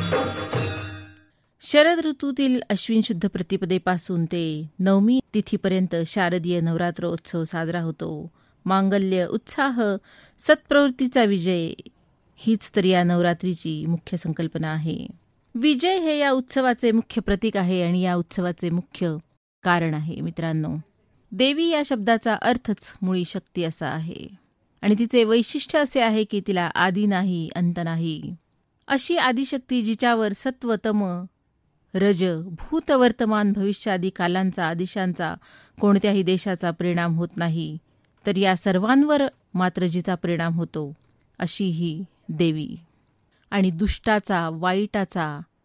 शरद ऋतूतील अश्विन शुद्ध प्रतिपदेपासून ते नवमी तिथीपर्यंत शारदीय नवरात्रोत्सव साजरा होतो. मांगल्य, उत्साह, सत्प्रवृत्तीचा विजय हीच तर या नवरात्रीची मुख्य संकल्पना आहे. विजय हे या उत्सवाचे मुख्य प्रतीक आहे आणि या उत्सवाचे मुख्य कारण आहे. मित्रांनो, देवी या शब्दाचा अर्थच मुळी शक्ती असा आहे आणि तिचे वैशिष्ट्य असे आहे की तिला आदी नाही, अंत नाही. अशी आदिशक्ती जिच्यावर सत्व, तम, रज, भूत, वर्तमान, भविष्य आदी कालांचा, दिशांचा, कोणत्याही देशाचा परिणाम होत नाही, तर या सर्वांवर मात्र जिचा परिणाम होतो अशी ही देवी. आणि दुष्टाचा, वाईटाचा